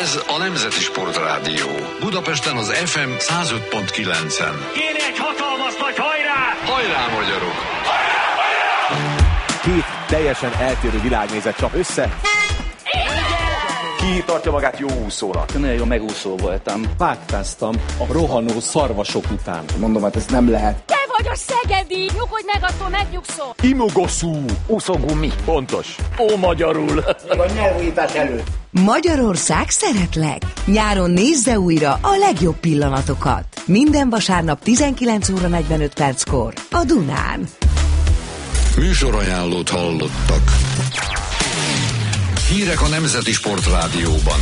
Ez a Nemzeti Sportrádió. Budapesten az FM 105.9-en. Kéne egy hatalmas nagy hajrá! Hajrá, magyarok! Két teljesen eltérő világnézet csap össze. Ki tartja magát jó úszónak? Nagyon jó megúszó voltam. Pátkáztam a rohanó szarvasok után. Mondom, hát ez nem lehet. Te vagy a szegedi! Nyugodj meg, attól megnyugszol! Imogoszú. Úszógumi. Pontos. Ó, magyarul. A nyelvújítás előtt. Magyarország szeretlek! Nyáron nézze újra a legjobb pillanatokat. Minden vasárnap 19 óra 45 perckor a Dunán. Műsorajánlót hallottak. Hírek a Nemzeti Sportrádióban.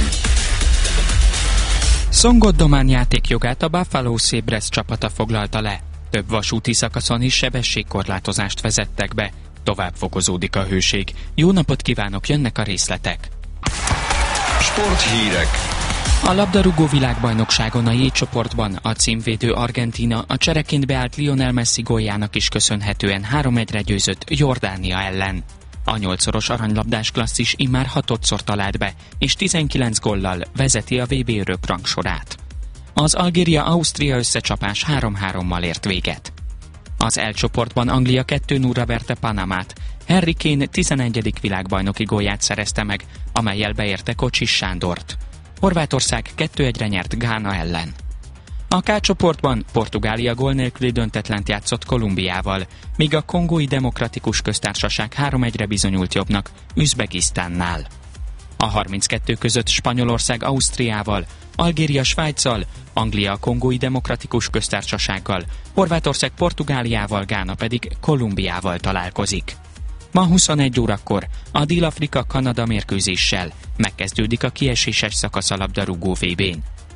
Songot Domán játékjogát a Buffalo Sabres csapata foglalta le. Több vasúti szakaszon is sebességkorlátozást vezettek be. Tovább fokozódik a hőség. Jó napot kívánok, jönnek a részletek. Sporthírek. A labdarúgó világbajnokságon a J csoportban a címvédő Argentína a csereként beállt Lionel Messi góljának is köszönhetően 3-1-re győzött Jordánia ellen. A 8-szoros aranylabdás klasszis immár 6-szor talált be, és 19 góllal vezeti a VB örök rangsorát. Az Algéria-Ausztria összecsapás 3-3-mal ért véget. Az L csoportban Anglia 2-0-ra verte Panamát. Harry Kane 11. világbajnoki gólját szerezte meg, amellyel beérte Kocsis Sándort. Horvátország 2-1-re nyert Gána ellen. A K csoportban Portugália gól nélküli döntetlent játszott Kolumbiával, míg a Kongói Demokratikus Köztársaság 3-1-re bizonyult jobbnak Üzbegisztánnál. A 32 között Spanyolország Ausztriával, Algéria Svájccal, Anglia a Kongói Demokratikus Köztársasággal, Horvátország Portugáliával, Gána pedig Kolumbiával találkozik. Ma 21 órakor a Dél-Afrika-Kanada mérkőzéssel megkezdődik a kieséses szakasz a labdarúgó VB-n.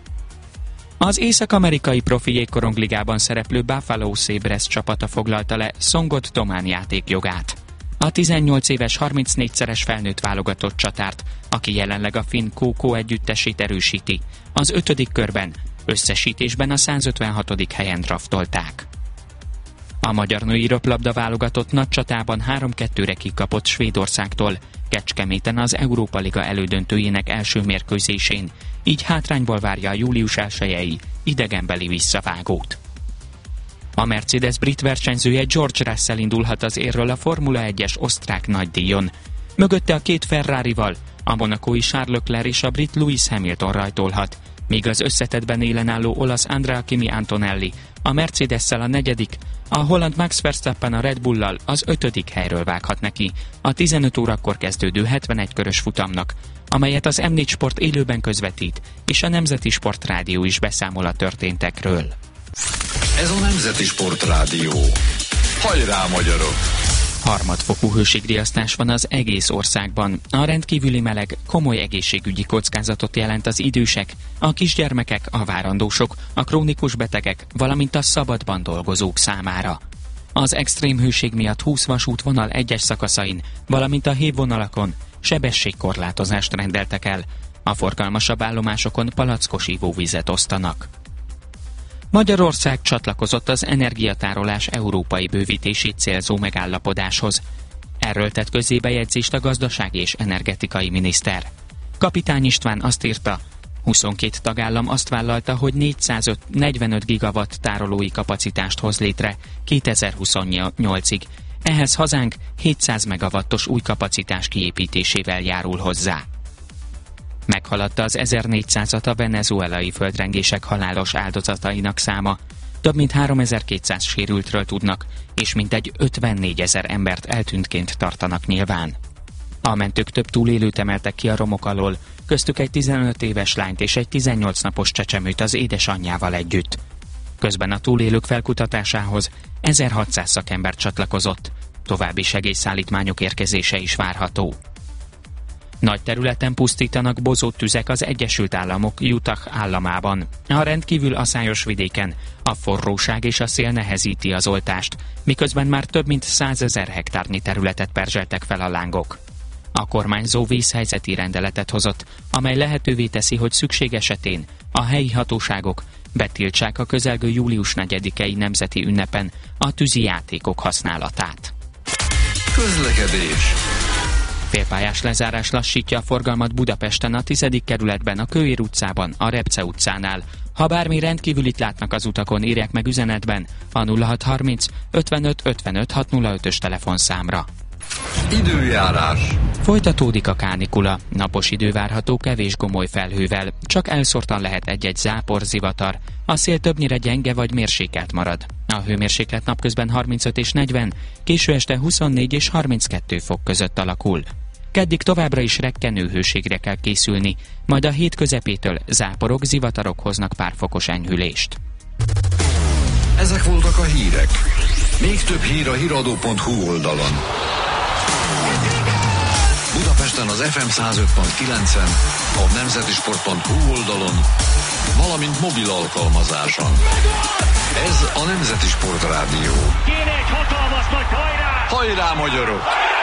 Az észak-amerikai profi jégkorongligában szereplő Buffalo Sabres csapata foglalta le Songot Domán játékjogát. A 18 éves 34-szeres felnőtt válogatott csatárt, aki jelenleg a finn KK együttesét erősíti, az 5. körben, összesítésben a 156. helyen draftolták. A magyar női röplabda válogatott nagy csatában 3-2-re kikapott Svédországtól, Kecskeméten az Európa Liga elődöntőjének első mérkőzésén, így hátrányból várja a július 1-i idegenbeli visszavágót. A Mercedes brit versenyzője George Russell indulhat az érről a Formula 1-es osztrák nagydíjon. Mögötte a két Ferrarival, a monacói Charles Leclerc és a brit Lewis Hamilton rajtolhat, míg az összetettben élen álló olasz Andrea Kimi Antonelli a Mercedes-szel a 4., a holland Max Verstappen a Red Bull-lal az 5. helyről vághat neki a 15 órakor kezdődő 71 körös futamnak, amelyet az M4 Sport élőben közvetít, és a Nemzeti Sportrádió is beszámol a történtekről. Ez a Nemzeti Sportrádió. Hajrá, magyarok! Harmadfokú hőségriasztás van az egész országban. A rendkívüli meleg komoly egészségügyi kockázatot jelent az idősek, a kisgyermekek, a várandósok, a krónikus betegek, valamint a szabadban dolgozók számára. Az extrém hőség miatt 20 vasútvonal egyes szakaszain, valamint a hévvonalakon sebességkorlátozást rendeltek el. A forgalmasabb állomásokon palackos ivóvizet osztanak. Magyarország csatlakozott az energiatárolás európai bővítését célzó megállapodáshoz. Erről tett közzé bejegyzést a gazdasági és energetikai miniszter. Kapitány István azt írta, 22 tagállam azt vállalta, hogy 445 gigawatt tárolói kapacitást hoz létre 2028-ig. Ehhez hazánk 700 megawattos új kapacitás kiépítésével járul hozzá. Meghaladta az 1400-at a venezuelai földrengések halálos áldozatainak száma. Több mint 3200 sérültről tudnak, és mintegy 54 000 embert eltűntként tartanak nyilván. A mentők több túlélőt emeltek ki a romok alól, köztük egy 15 éves lányt és egy 18 napos csecsemőt az édesanyjával együtt. Közben a túlélők felkutatásához 1600 szakember csatlakozott, további segélyszállítmányok érkezése is várható. Nagy területen pusztítanak bozót tüzek az Egyesült Államok Utah államában. A rendkívül aszályos vidéken a forróság és a szél nehezíti az oltást, miközben már több mint 100 000 hektárnyi területet perzseltek fel a lángok. A kormányzó vízhelyzeti rendeletet hozott, amely lehetővé teszi, hogy szükség esetén a helyi hatóságok betiltsák a közelgő július 4-i nemzeti ünnepen a tűzi játékok használatát. Közlekedés. Félpályás lezárás lassítja a forgalmat Budapesten, a 10. kerületben, a Kőér utcában, a Repce utcánál. Ha bármi rendkívülit látnak az utakon, írják meg üzenetben a 0630 55 55 605-ös telefonszámra. Időjárás. Folytatódik a kánikula. Napos idő várható kevés gomoly felhővel, csak elszórtan lehet egy-egy zápor, zivatar. A szél többnyire gyenge vagy mérsékelt marad. A hőmérséklet napközben 35 és 40, késő este 24 és 32 fok között alakul. Keddig továbbra is rekkenő hőségre kell készülni, majd a hét közepétől záporok, zivatarok hoznak pár fokos enyhülést. Ezek voltak a hírek. Még több hír a hiradó.hu oldalon. Budapesten az FM 105.9-en, a nemzetisport.hu oldalon, valamint mobil alkalmazáson. Ez a Nemzeti Sport Rádió. Kéne egy hatalmas nagy hajrá! Hajrá, magyarok!